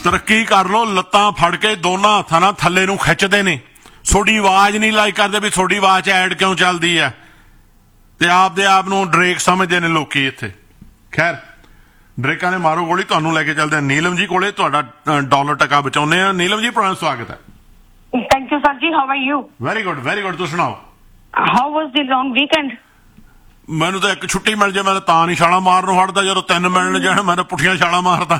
तरक्की कर लो, लत्तां फड़ के दोनों हत्थां नाल थल्ले नूं खिच्चदे ने, थोड़ी आवाज नहीं लाइक करते भी थोड़ी आवाज ऐड क्यों चलती है, ते आप दे आप नूं ड्रेक समझदे ने लोकी इत्थे। खैर ड्रेकां ने मारो गोली, तुहानूं लैके चलदे नीलम जी कोले, तुहाडा डॉलर टका बचाउने आ। नीलम जी पुराना स्वागत है। Thank you sir ji, how are you? Very good very good, तुसीं सुणाओ। How was the long weekend? मैनू तो एक छुट्टी मिल जाए मैं तां नहीं छाला मारनों हटदा, जो 3 मिलण जाण मैं पुठियां छाला मारदा।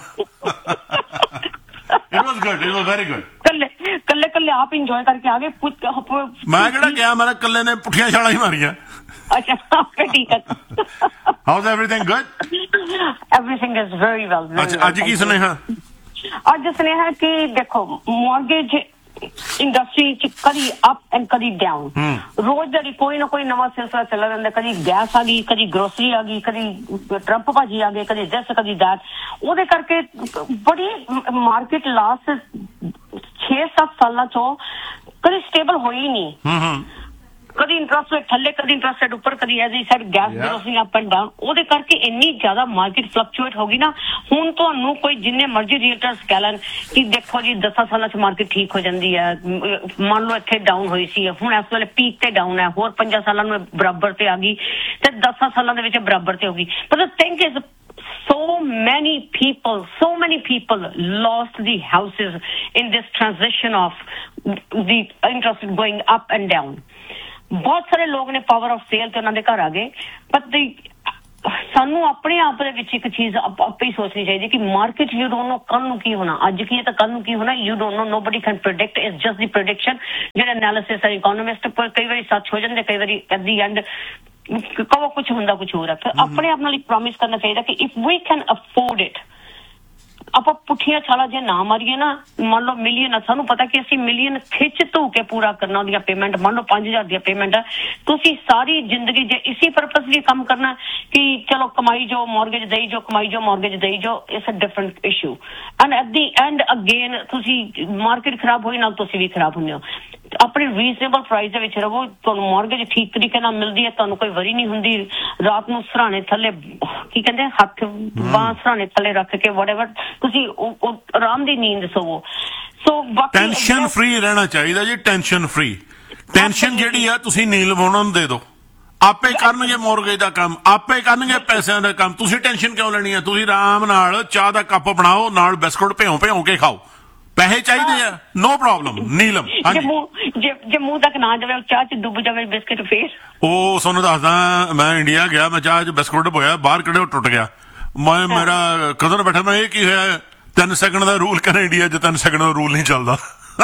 It was good, it was very good. कल्ले कल्ले आप इंजॉय करके आ गए। मैं किहड़ा गया, मैं कल्ले ने पुठियां छाला ही मारियां। अच्छा ठीक है। How's everything good? Everything is very well. अच्छा आज की सुनेहा? आज सुनेहा कि देखो मॉर्गेज इंडस्ट्री कदी अप एंड कदी डाउन, रोज दी कोई ना कोई नवा सिलसिला चला रहा। कदी गैस आ गई, कदी ग्रोसरी आ गई, कदी ट्रंप भाजी आ गई, कदी दिस कदी दैट। ਉਹਦੇ ਕਰਕੇ बड़ी मार्केट लास्ट 6-7 साल चो कदी स्टेबल होई नहीं। कदी इंटरेस्ट रेट थल्ले, कदी इंटरेस्ट रेट ऊपर, कदी as sad gas grocery up and down. ਉਹਦੇ ਕਰਕੇ ਇੰਨੀ ਜ਼ਿਆਦਾ ਮਾਰਕੀਟ ਫਲਕਚੁਏਟ ਹੋ ਗਈ ਨਾ, ਹੁਣ ਤੁਹਾਨੂੰ ਕੋਈ ਜਿੰਨੇ ਮਰਜ਼ੀ ਰੀਅਲਟਰਸ ਕਹਿ ਲੈਣ ਕਿ ਦੇਖੋ ਜੀ 10 ਸਾਲਾਂ ਚ ਮਾਰਕੀਟ ਠੀਕ ਹੋ ਜਾਂਦੀ ਹੈ, ਮੰਨ ਲਓ ਇੱਥੇ ਡਾਊਨ ਹੋਈ ਸੀ, ਹੁਣ ਇਸ ਵੇਲੇ ਪੀਕ ਤੇ ਡਾਊਨ ਹੈ, ਹੋਰ 5 ਸਾਲਾਂ ਨੂੰ ਬਰਾਬਰ ਤੇ ਆ ਗਈ ਤੇ 10 ਸਾਲਾਂ ਦੇ ਵਿੱਚ ਬਰਾਬਰ ਤੇ ਹੋ ਗਈ। ਪਰ the thing is so many people lost the houses in this transition of the interest going up and down. बहुत सारे लोग ने पावर ऑफ सेल ਤੇ ਉਹਨਾਂ ਦੇ ਘਰ ਆ ਗਏ। ਪਰ ਸਾਨੂੰ ਆਪਣੇ ਆਪ ਦੇ ਵਿੱਚ ਇੱਕ ਚੀਜ਼ ਆਪੇ ਹੀ ਸੋਚਣੀ ਚਾਹੀਦੀ ਕਿ ਮਾਰਕੀਟ ਯੂ ਡੋਨਟ ਨੋ ਕੱਲ ਨੂੰ ਕੀ ਹੋਣਾ, ਅੱਜ ਕੀ ਹੈ ਤਾਂ ਕੱਲ ਨੂੰ ਕੀ ਹੋਣਾ, you don't know, nobody can predict, it's just the prediction. ਜਿਹੜਾ ਐਨਾਲਿਸਿਸ ਹੈ ਇਕਨੋਮਿਸਟ ਪਰ ਕਈ ਵਾਰੀ ਸੱਚ ਹੋ ਜਾਂਦੇ, ਕਈ ਵਾਰੀ ਐਟ ਦੀ ਐਂਡ ਕਹੋ ਕੁਛ ਹੁੰਦਾ ਕੁਛ ਹੋਰ ਹੈ। ਫਿਰ ਆਪਣੇ ਆਪ ਨਾਲ ਇੱਕ ਪ੍ਰੋਮਿਸ ਕਰਨਾ ਚਾਹੀਦਾ ਕਿ if we can afford it, ਆਪਾਂ ਪੁੱਠੀਆਂ ਛਾਲਾ ਜੇ ਨਾ ਮਾਰੀਏ ਨਾ, ਮੰਨ ਲਓ ਮਿਲੀਅਨ, ਸਾਨੂੰ ਪਤਾ ਕਿ ਅਸੀਂ ਮਿਲੀਅਨ ਖਿੱਚ ਧੂ ਕੇ ਪੂਰਾ ਕਰਨਾ ਉਹਦੀਆਂ ਪੇਮੈਂਟ, ਮੰਨ ਲਓ 5000 ਦੀਆਂ ਪੇਮੈਂਟ ਹੈ, ਤੁਸੀਂ ਸਾਰੀ ਜ਼ਿੰਦਗੀ ਜੇ ਇਸੇ ਪਰਪਸ ਲਈ ਕੰਮ ਕਰਨਾ ਕਿ ਚਲੋ ਕਮਾਈ ਜੋ ਮੌਰਗੇਜ ਦੇਈ ਜੋ, ਕਮਾਈ ਜੋ ਮੌਰਗੇਜ ਦੇਈ ਜੋ, it's a different issue. And at the and again ਤੁਸੀਂ ਮਾਰਕੀਟ ਖਰਾਬ ਹੋਈ ਨਾਲ ਤੁਸੀਂ ਵੀ ਖਰਾਬ ਹੁੰਦੇ ਹੋ। ਆਪਣੇ ਰੀਜ਼ਨੇਬਲ ਪ੍ਰਾਈਸ ਦੇ ਵਿੱਚ ਰਹੋ, ਤੁਹਾਨੂੰ ਮੌਰਗੇਜ ਠੀਕ ਤਰੀਕੇ ਨਾਲ ਮਿਲਦੀ ਹੈ, ਤੁਹਾਨੂੰ ਕੋਈ ਵਰੀ ਨਹੀਂ ਹੁੰਦੀ। ਰਾਤ ਨੂੰ ਸਰਾਣੇ ਥੱਲੇ ਕੀ ਕਹਿੰਦੇ ਹੱਥ ਬਾਂਹ ਸਰਾਣੇ ਥੱਲੇ ਰੱਖ ਕੇ ਵਟਐਵਰ ਤੁਸੀਂ ਆਰਾਮ ਦੀ ਨੀਂਦ ਸੋਵੋ। ਸੋ ਟੈਨਸ਼ਨ ਫ੍ਰੀ ਰਹਿਣਾ ਚਾਹੀਦਾ ਜੀ, ਟੈਨਸ਼ਨ ਫ੍ਰੀ। ਟੈਨਸ਼ਨ ਜਿਹੜੀ ਆ ਤੁਸੀਂ ਨੀਲ ਲਵਾਉਣਾ ਨੂੰ ਦੇ ਦਿਓ, ਆਪੇ ਕਰਨਗੇ ਮੌਰਗੇਜ ਦਾ ਕੰਮ, ਆਪੇ ਕਰਨਗੇ ਪੈਸਿਆਂ ਦਾ ਕੰਮ। ਤੁਸੀਂ ਟੈਨਸ਼ਨ ਕਿਉਂ ਲੈਣੀ ਹੈ? ਤੁਸੀਂ ਆਰਾਮ ਨਾਲ ਚਾਹ ਦਾ ਕੱਪ ਬਣਾਓ, ਨਾਲ ਬਿਸਕੁਟ ਭਿਉਂ ਭਿਉਂ ਕੇ ਖਾਓ, ਪੈਸੇ ਚਾਹੀਦੇ ਆ, ਨੋ ਪ੍ਰੋਬਲਮ। ਨੀਲਮ ਜੇ ਮੂੰਹ ਤੱਕ ਨਾ ਜਾਵੇ ਚਾਹ ਚ ਡੁੱਬ ਜਾਵੇ ਬਿਸਕੁਟ, ਫੇਰ ਉਹ ਤੁਹਾਨੂੰ ਦੱਸਦਾ, ਮੈਂ ਇੰਡੀਆ ਗਿਆ, ਮੈਂ ਚਾਹ ਚ ਬਿਸਕੁਟ ਪੋਇਆ, ਬਾਹਰ ਕਿਹੜੇ ਉਹ ਟੁੱਟ ਗਿਆ। ਮੈਂ ਮੇਰਾ ਕਦਰ ਬੈਠਾ, ਮੈਂ ਇਹ ਕੀ ਹੋਇਆ, 3 ਸੈਕਿੰਡ ਦਾ ਰੂਲ ਕਹਿੰਦਾ ਇੰਡੀਆ ਚ 3 ਸੈਕਿੰਡ ਦਾ ਰੂਲ ਨਹੀਂ ਚੱਲਦਾ।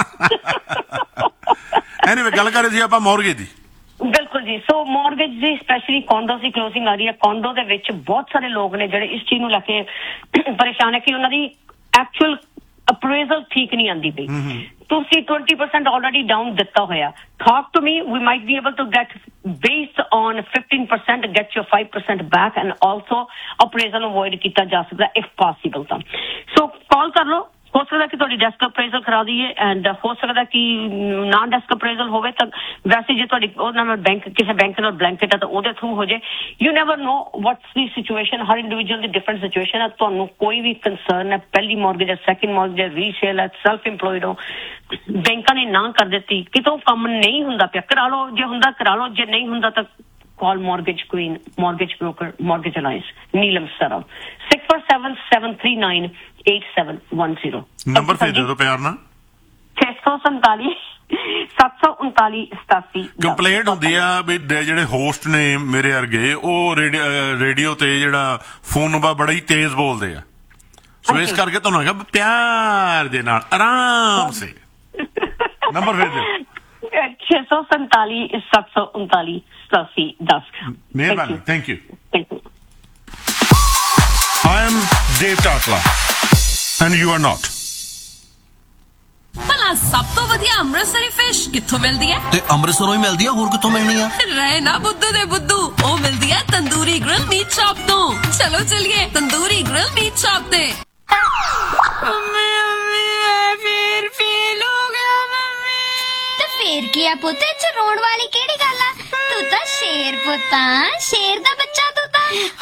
ਐਨੀਵੇ ਗੱਲ ਕਰ ਰਹੇ ਸੀ ਆਪਾਂ ਮੌਰਗੇਜ ਦੀ। ਬਿਲਕੁਲ ਜੀ। ਸੋ ਮੌਰਗੇਜ ਦੀ ਸਪੈਸ਼ਲੀ ਕੌਂਡੋ ਦੀ ਕਲੋਜ਼ਿੰਗ ਆ ਰਹੀ ਹੈ। ਕੌਂਡੋ ਦੇ ਵਿੱਚ ਬਹੁਤ ਸਾਰੇ ਲੋਕ ਨੇ ਜਿਹੜੇ ਇਸ ਚੀਜ਼ ਨੂੰ ਲੈ ਕੇ ਪਰੇਸ਼ਾਨ ਹੈ ਕਿ ਉਹਨਾਂ ਦੀ ਐਕਚੁਅਲ ਅਪਰੇਜ਼ਲ ਠੀਕ ਨਹੀਂ ਆਉਂਦੀ ਪਈ। ਤੁਸੀਂ 20% ਆਲਰੇਡੀ ਡਾਊਨ ਦਿੱਤਾ ਹੋਇਆ। Talk to me, we might be able to get based on 15% get your 5% back and also appraisal avoid ਕੀਤਾ ਜਾ ਸਕਦਾ if possible ਤਾਂ। So call ਕਰ ਲਓ, ਹੋ ਸਕਦਾ ਕਿ ਤੁਹਾਡੀ ਡੈਸਕ ਅਪਰੇਜ਼ਲ ਕਰਾ ਦਈਏ ਐਂਡ ਹੋ ਸਕਦਾ ਕਿ ਨਾ ਡੈਸਕ ਅਪਰੇਜ਼ਲ ਹੋਵੇ ਤਾਂ ਵੈਸੇ ਜੇ ਤੁਹਾਡੀ ਉਹਨਾਂ ਨਾਲ ਬੈਂਕ ਕਿਸੇ ਬੈਂਕ ਨਾਲ ਬਲੈਂਕਟ ਹੈ ਤਾਂ ਉਹਦੇ ਥਰੂ ਹੋ ਜਾਏ। You never know what's the situation, Har individual the different situation ਹੈ। ਤੁਹਾਨੂੰ ਕੋਈ ਵੀ ਕੰਸਰਨ ਹੈ, ਪਹਿਲੀ ਮੌਰਗੇਜ ਹੈ, ਸੈਕਿੰਡ ਮੌਰਗੇਜ ਹੈ, ਰੀਸੇਲ ਹੈ, ਸੈਲਫ ਇੰਪਲੋਇਡ ਹੋ, ਬੈਂਕਾਂ ਨੇ ਨਾ ਕਰ ਦਿੱਤੀ, ਕਿਤੋਂ ਕੰਮ ਨਹੀਂ ਹੁੰਦਾ ਪਿਆ, ਕਰਾ ਲਓ, ਜੇ ਹੁੰਦਾ ਕਰਾ ਲਓ, ਜੇ ਨਹੀਂ ਹੁੰਦਾ ਤਾਂ call Mortgage Queen, Mortgage Broker, Mortgage Alliance, Neelam Saram, 647-739-8710. Number ਭੇਜ ਦਿਓ ਪਿਆਰ ਨਾਲ। 647 739 87। ਕੰਪਲੇਂਟ ਹੁੰਦੀ ਆ ਵੀ ਜਿਹੜੇ ਹੋਸਟ ਨੇ ਮੇਰੇ ਵਰਗੇ ਉਹ ਰੇਡੀਓ ਤੇ ਜਿਹੜਾ ਫੋਨ ਨੰਬਰ ਬੜਾ ਹੀ ਤੇਜ਼ ਬੋਲਦੇ ਆ, ਸੋ ਇਸ ਕਰਕੇ ਤੁਹਾਨੂੰ ਹੈਗਾ ਪਿਆਰ ਦੇ ਨਾਲ ਆਰਾਮ ਸੇ ਨੰਬਰ ਭੇਜ ਦਿਓ। 647 739 8710। ਮਿਹਰਬਾਨੀ, thank you. I am Dave Takla and you are not. ਭਲਾ ਸਭ ਤੋਂ ਵਧੀਆ ਅੰਮ੍ਰਿਤਸਰੀ ਫਿਸ਼ ਕਿੱਥੋਂ ਮਿਲਦੀ ਹੈ? ਤੇ ਅੰਮ੍ਰਿਤਸਰੋਂ ਹੀ ਮਿਲਦੀ ਆ, ਹੋਰ ਕਿੱਥੋਂ ਮਿਲਣੀ ਆ? ਰਹੇ ਨਾ ਬੁੱਧੂ ਦੇ ਬੁੱਧੂ, ਉਹ ਮਿਲਦੀ ਹੈ ਤੰਦੂਰੀ ਗ੍ਰਿਲ ਮੀਟ ਸ਼ਾਪ ਤੋਂ। ਚਲੋ ਚਲੀਏ ਤੰਦੂਰੀ ਗ੍ਰਿਲ ਮੀਟ ਸ਼ਾਪ ਤੇ। ਫੇਰ ਫੇਲ ਹੋ ਗਿਆ ਮੰਮੀ। ਤੇ ਫੇਰ ਕੀ ਆ ਪੁੱਤ, ਚ ਰੋਣ ਵਾਲੀ ਕਿਹੜੀ ਗੱਲ ਆ? ਤੂੰ ਤਾਂ ਸ਼ੇਰ ਪੁੱਤਾਂ, ਸ਼ੇਰ ਦਾ ਬੱਚਾ ਤੂੰ ਤਾਂ।